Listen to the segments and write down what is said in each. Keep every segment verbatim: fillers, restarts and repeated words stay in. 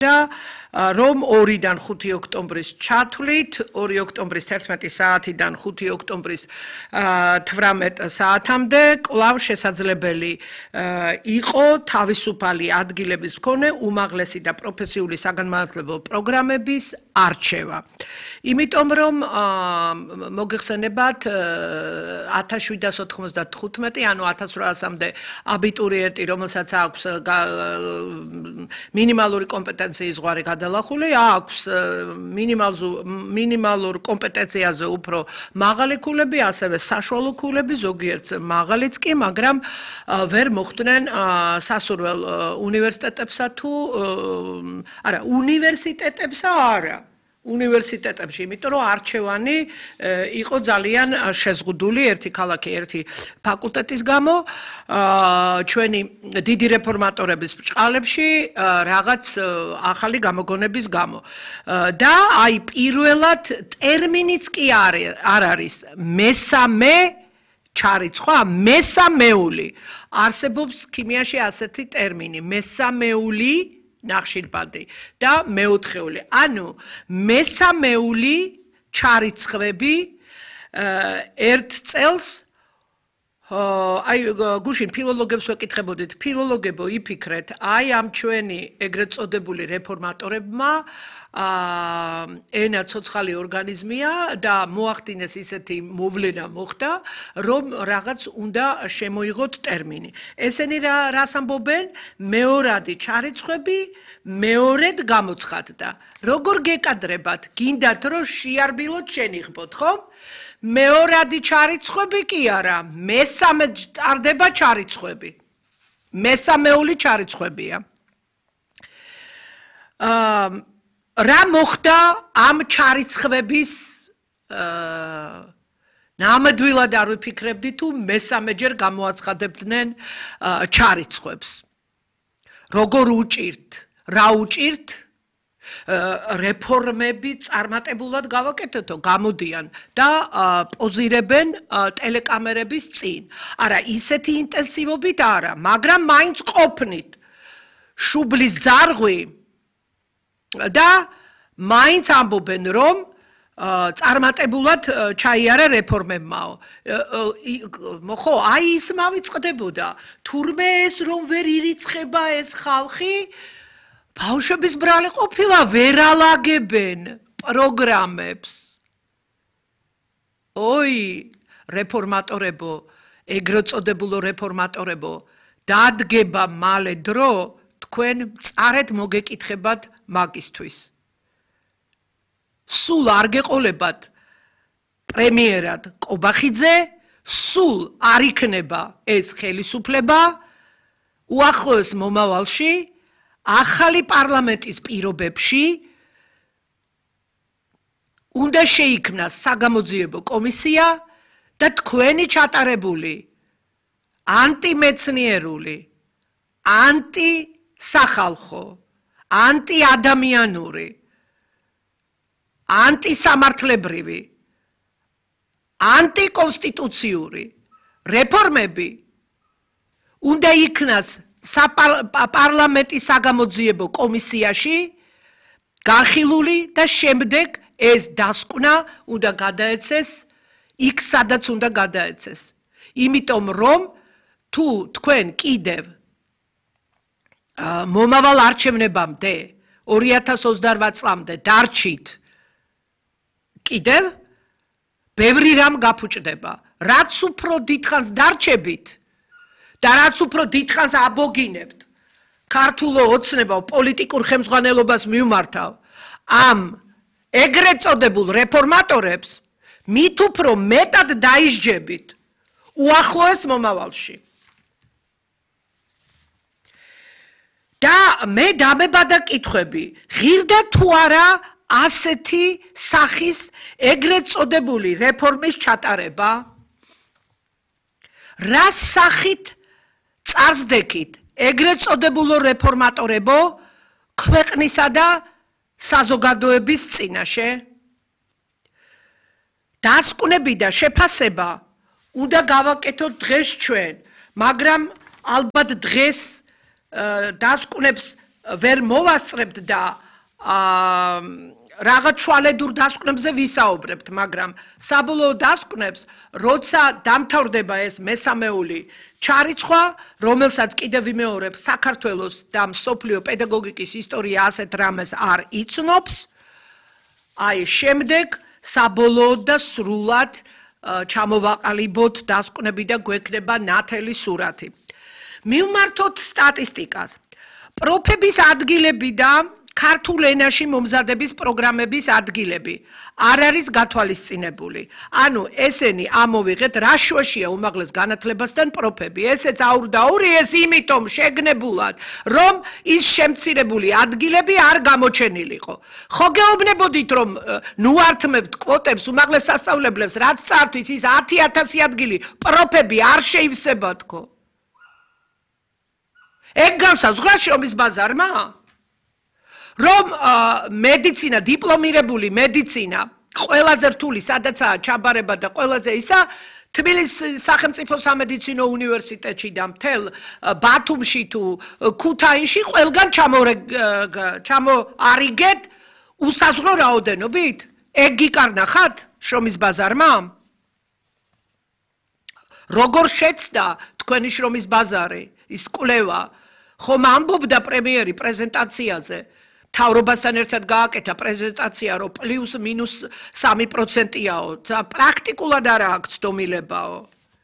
და რომ ორიდან ხუთი ოქტომბრის ჩათვლით, ორი ოქტომბრის თერთმეტი საათიდან ხუთი ოქტომბრის თვრამეტ საათამდე კვლავ შესაძლებელი იყო თავისუფალი ადგილების მქონე უმაღლესი და პროფესიული საგანმანათლებლო პროგრამების არჩევა. იმიტომ რომ მოგეხსენებათ ათას შვიდას ოთხმოცდათხუთმეტი ანუ ათას ორასამდე აბიტურიენტი, რომელსაც აქვს მინიმალური კომპეტენციის ზღვარი გადალახული, აქვს მინიმალურ კომპეტენციაზე უფრო მაღალი ქულები, ასევე საშუალო ქულები, ზოგიერთ მაღალიც კი, მაგრამ ვერ მოხვდნენ სასურველ უნივერსიტეტებსა თუ არა, უნივერსიტეტებსა არა. უნივერსიტეტებში, იმიტომ რომ არჩევანი იყო ძალიან შეზღუდული ერთი ქალაქი, ერთი ფაკულტეტის გამო, ჩვენი დიდი რეფორმატორების ბრჭყალებში რაღაც ახალი გამოგონების გამო. და აი პირველად ტერმინიც კი არ არის მესამე ჩარიცხვა, მესამეული. არსებობს ქიმიაში ასეთი ტერმინი, მესამეული ნახშირბანდი და მეოთხეული. ანუ მესამეული ჩარიცხვები ერთ წელს აი გუშინ ფილოლოგებს ვეკითხებოდით, ფილოლოგებო იფიქრეთ, აი ამ ჩვენი ეგრეთ წოდებული რეფორმატორებმა ენა ცოცხალი ორგანიზმია და მოახდინეს ისეთი მოვლენა მოხდა, რომ რაღაც უნდა შემოიღოთ ტერმინი. ესენი რას ამბობენ? მეორადი ჩარიცხვები მეორედ გამოცხადდა. როგორ გეკადრებათ? გინდათ რომ შეარბილოთ შენიღბოთ, ხომ? მეორადი ჩარიცხვები კი არა, მესამე ტარდება ჩარიცხვები. მესამეული ჩარიცხვებია. აა რა მოხდა ამ ჩარიცხვების ნამდვილად არ ვიფიქრებდი თუ მესამეჯერ გამოაცხადებდნენ ჩარიცხვებს. როგორ უჭირთ, რა უჭირთ? რეფორმები წარმატებულად გავაკეთეთო, გამოდიან და პოზირებენ ტელეკამერების წინ. არა, ისეთი ინტენსივობით არა, მაგრამ მაინც ყოფნით შუბლის ძარღვი და მაინც ამბობენ რომ წარმატებულად ჩაიარა რეფორმებმაო. ხო, აი ის მავიწყდებოდა. თურმე ეს რომ ვერ ირიცხება ეს ხალხი, ბავშვების ბრალი ყოფილა, ვერ ალაგებენ პროგრამებს. ой, რეფორმატორებო, ეგრეთ წოდებულო რეფორმატორებო, დადგება მალე დრო, თქვენ მწარედ მოგეკითხებათ მაგისთვის. სულ არ გეყოლებათ პრემიერად ყობახიძე, სულ არ იქნება ეს ხელისუფლება უახლოეს მომავალში ახალი პარლამენტის პირობებში უნდა შეიქმნას საგამოძიებო კომისია და თქვენი ჩატარებული ანტიმეცნიერული, ანტისახალხო, ანტიადამიანური, ანტისამართლებრივი, ანტიკონსტიტუციური რეფორმები უნდა იქნას პარლამენტის საგამოძიებო კომისიაში განხილული და შემდეგ ეს დასკვნა უნდა გადაეცეს იქ, სადაც უნდა გადაეცეს. იმიტომ რომ თუ თქვენ კიდევ მომავალ არჩევნებამდე ორი ათას ოცდაორ წლამდე დარჩით კიდევ ბევრი რამ გაფუჭდება. რაც უფრო დიდხანს დარჩებით და რაც უფრო დიდხანს აბოგინებთ ქართულო ოცნებავ პოლიტიკურ ხელმძღვანელობას მიმართავ ამ ეგრეთ წოდებულ რეფორმატორებს, მით უფრო მეტად დაისჯებით უახლოეს მომავალში. და მე დამებადა კითხვები, ღირდა თუ არა ასეთი სახის ეგრეთ წოდებული რეფორმის ჩატარება? რა სახით წარსდექით ეგრეთ წოდებულო რეფორმატორებო ქვეყნისა და საზოგადოების წინაშე? დასკვნები და შეფასება უნდა გავაკეთოთ დღეს ჩვენ, მაგრამ ალბათ დღეს დასკვნებს ვერ მოვასწრებთ და რაღაც შვალედურ დასკვნებზე ვისაუბრებთ, მაგრამ საბოლოო დასკვნებს, როცა დამთავრდება ეს მესამეული ჩარიცხვა, რომელსაც კიდევ ვიმეორებ, საქართველოს და მსოფლიო პედაგოგიკის ისტორია ასეთ რამეს არ იცნობს, აი შემდეგ საბოლოოდ და სრულად ჩამოვაყალიბოთ დასკვნები და გვექნება ნათელი სურათი. მივმართოთ სტატისტიკას. პროფების ადგილები და ქართულ ენაში მომზადების პროგრამების ადგილები არ არის გათვალისწინებული. ანუ ესენი ამოვიღეთ რა შუაშია უმაღლეს განათლებასთან პროფები. ესეც აურდაური ეს იმიტომ შეგნებულად, რომ ის შემცირებული ადგილები არ გამოჩენილიყო. ხო გეუბნებოდით, რომ ნუართმევთ კვოტებს უმაღლეს სასწავლებლებს, რაც წართვის ის ათი ათასი ადგილი პროფები არ შეივსება თქო. ეგ განსაზღვრა შრომის ბაზარმა? რომ მედიცინა, დიპლომირებული მედიცინა ყველაზე რთული სადაცაა ჩაბარება და ყველაზე ისა თბილისის სახელმწიფო სამედიცინო უნივერსიტეტში და მთელ ბათუმში თუ ქუთაისში ყველგან ჩამოარიგეთ უსაზღვრო რაოდენობით? ეგ გიკარნახათ შრომის ბაზარმა? როგორ შეცდა თქვენი შრომის ბაზარი, ის კვლევა? ხომ ამბობდა პრემიერი პრეზენტაციაზე? თავრობასთან ერთად გააკეთა პრეზენტაცია, რომ პლუს მინუს სამი პროცენტიაო, პრაქტიკულად არა აქვს დომილებაო.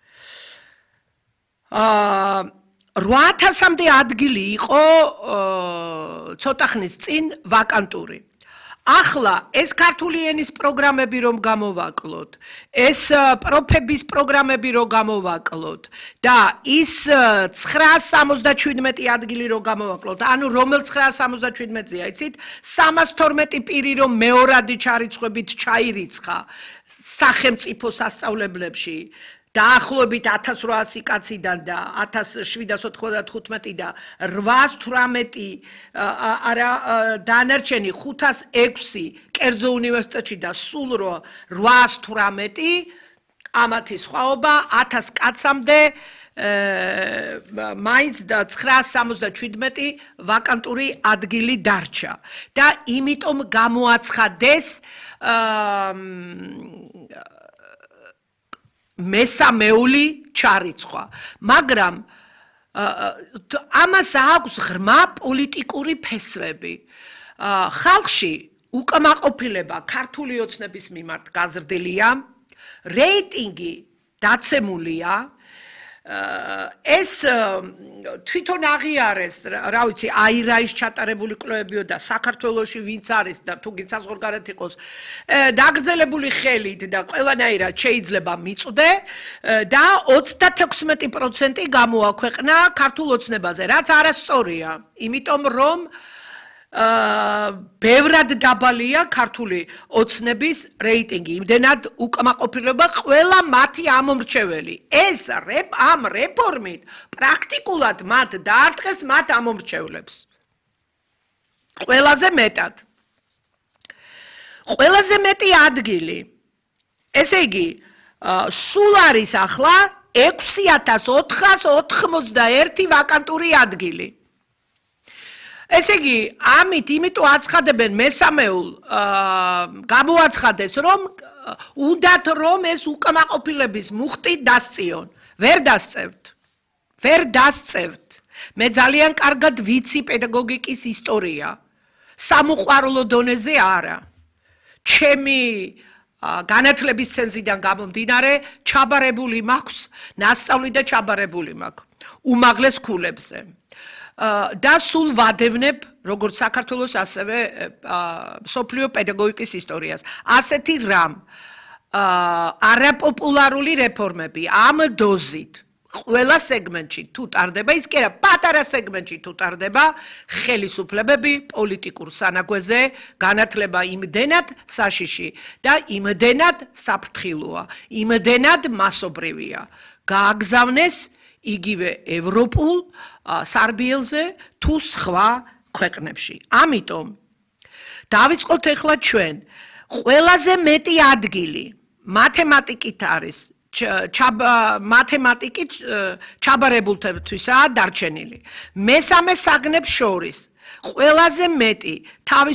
რვა ათასამდე ადგილი იყო ცოტა ხნის წინ ვაკანტური. ახლა ეს ქართული ენის პროგრამები რომ გამოვაკლოთ, ეს პროფების პროგრამები რომ გამოვაკლოთ და ის ცხრაას სამოცდაშვიდმეტი ადგილი რომ გამოვაკლოთ, ანუ რომელ ცხრაას სამოცდაშვიდმეტია, იცით? სამას თორმეტი პირი რომ მეორადი ჩარიცხვებით ჩაირიცხა სახელმწიფო სასწავლებლებში დაახლოებით ათას რვაასი კაციდან და ათას შვიდას ოთხმოცდათხუთმეტი და რვაას თვრამეტი არა დანარჩენი ხუთას ექვსი კერძო უნივერსიტეტში და სულ რვაას თვრამეტი ამათი სხვაობა ათას კაცამდე მაინც და ცხრაას სამოცდაშვიდმეტი ვაკანტური ადგილი დარჩა და იმიტომ გამოაცხადეს მესამეული ჩარიცხვა, მაგრამ ამას აქვს ღრმა პოლიტიკური ფესვები. ხალხში უკმაყოფილება ქართული ოცნების მიმართ გაზრდილია, რეიტინგი დაცემულია, ეს თვითონ აღიარეს, რა ვიცი, აირაის ჩატარებული კვლევებიო და საქართველოში ვინც არის და თუ გიცაზღორგარეთ იყოს დაგრძელებული ხელით და ყველანაირად შეიძლება მიწვდე და ოცდათექვსმეტი პროცენტი გამოაქვეყნა ქართულ ოცნებაზე, რაც არასწორია, იმიტომ რომ ბევრად დაბალია ქართული ოცნების რეიტინგი, იმდენად უკმაყოფილება ყველა მათი ამომრჩეველი. ეს ამ რეფორმით პრაქტიკულად მათ დაარტყეს მათ ამომრჩევლებს. ყველაზე მეტად. ყველაზე მეტი ადგილი. ესე იგი, სულ არის ახლა ექვსი ათას ოთხას ოთხმოცდაერთი ვაკანტური ადგილი. ესე იგი, ამით იმიტომ აცხადებენ მესამეულ გამოაცხადეს, რომ უნდათ რომ ეს უკმაყოფილების მუხტი დასწიონ. ვერ დასწევთ. ვერ დასწევთ. მე ძალიან კარგად ვიცი პედაგოგიკის ისტორია. სამოყვარულო დონეზე არა. ჩემი განათლების ცენზიდან გამომდინარე, ჩაბარებული მაქვს, ნასწავლი და ჩაბარებული მაქვს უმაღლეს ქულებზე. და სულ ვადევნებ როგორც საქართველოს ასევე მსოფლიო პედაგოგიკის ისტორიას. ასეთი რამ არაპოპულარული რეფორმები ამ დოზით ყველა სეგმენტში თუ ტარდება, ის კი არა, პატარა სეგმენტში თუ ტარდება, ხელისუფლებები პოლიტიკურ სანაგვეზე განათლება იმდენად საშიში და იმდენად საფრთხილოა, იმდენად მასობრივია. გააგზავნეს იგივე ევროპულ სარბიელზე თუ სხვა ქვეყნებში. ამიტომ დავიწყოთ ახლა ჩვენ ყველაზე მეტი ადგილი მათემატიკით არის მათემატიკით ჩაბარებულთვისაა დარჩენილი. მესამე საგნებს შორის ყველაზე მეტი თავის